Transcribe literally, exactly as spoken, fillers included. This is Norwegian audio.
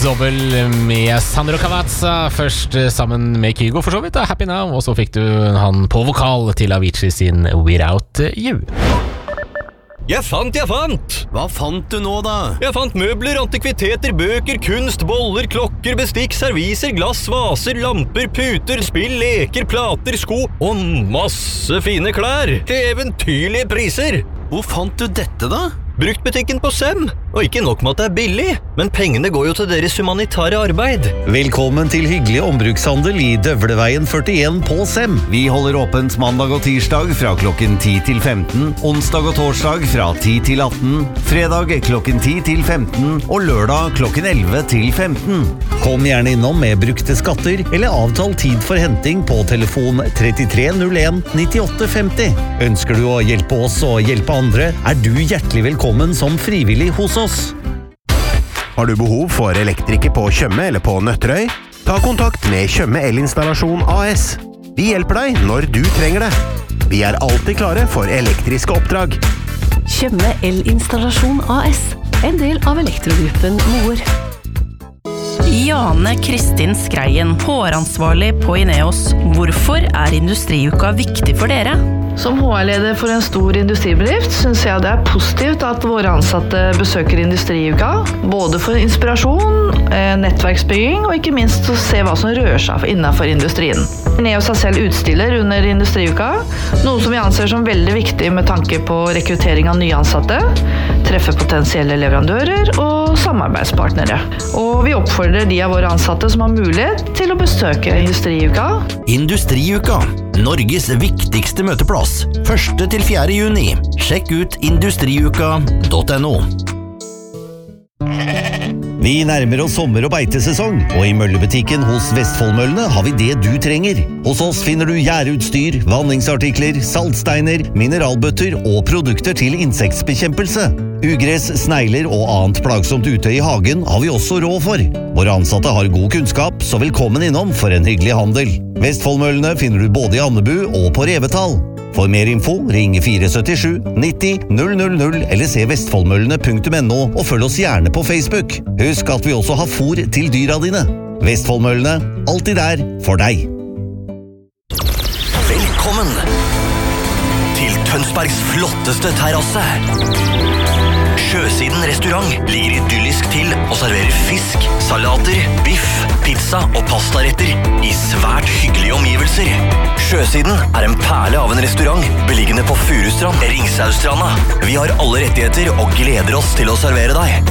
dobbel med Sandro Cavazza. Først sammen med Kygo for så vidt, Happy Now. Og så fikk du han på vokal til Avicii sin Without You. Jeg fant, jeg fant! Hva fant du nå da? Jeg fant møbler, antikviteter, bøker, kunst, boller, klokker, bestikk, serviser, glass, vaser, lamper, puter, spill, leker, plater, sko og masse fine klær til eventyrlige priser. Hvor fant du dette da? Bruktbutikken på Sem. Og ikke nok med at det er billig, men pengene går jo til deres humanitære arbeid. Velkommen til hyggelig ombrukshandel i Døvleveien førtien på Sem. Vi holder åpent mandag og tirsdag fra klokken ti til femten, onsdag og torsdag fra ti til atten, fredag klokken ti til femten og lørdag klokken elleve til femten. Kom gjerne innom med brukte skatter eller avtal tid for henting på telefon trettitre null en nittiåtte femti. Ønsker du å hjelpe oss og hjelpe andre, er du hjertelig velkommen som frivillig hos oss. Har du behov for elektriker på Tjøme eller på Nøtterøy? Ta kontakt med Tjøme Elinstallasjon A S. Vi hjelper deg når du trenger det. Vi er alltid klare for elektriske oppdrag. Tjøme Elinstallasjon A S, en del av elektrogruppen Moer. Jane Kristin Skreien, håransvarlig på Ineos. Hvorfor er industriuka viktig for dere? Som H R-leder for en stor industribedrift synes jeg det er positivt at våre ansatte besøker industriuka, både for inspirasjon, nettverksbygging og ikke minst å se hva som rører seg innenfor industrien. Ineos er selv utstiller under industriuka, noe som vi anser som veldig viktig med tanke på rekruttering av nye ansatte, treffe potensielle leverandører og samarbeidspartnere. Og vi oppfordrer de av våre ansatte som har mulighet til å besøke industriuka. Industriuka, Norges viktigste møteplass, første til fjerde juni. Sjekk ut industriuka punktum no. Vi nærmer oss sommer- og beitesesong, og i møllebutikken hos Vestfoldmøllene har vi det du trenger. Hos oss finner du gjærutstyr, vanningsartikler, saltsteiner, mineralbøtter og produkter til insektbekjempelse. Ugress, snegler og annet plagsomt ute i hagen har vi også råd for. Våre ansatte har god kunnskap, så velkommen innom for en hyggelig handel. Vestfoldmøllene finner du både i Andebu og på Revetal. For mer info, ring fire sytti sju nitti null null null eller se vestfoldmøllene punktum no og følg oss gjerne på Facebook. Husk at vi også har fôr til dyra dine. Vestfoldmøllene, alltid der for deg. Velkommen til Tønsbergs flotteste terrasse. Sjøsiden restaurant ligger idyllisk til og serverer fisk, salater, biff, pizza og pastaretter i svært hyggelige omgivelser. Sjøsiden er en perle av en restaurant beliggende på Furustrand, Ringsaustranda. Vi har alle rettigheter og gleder oss til å servere deg.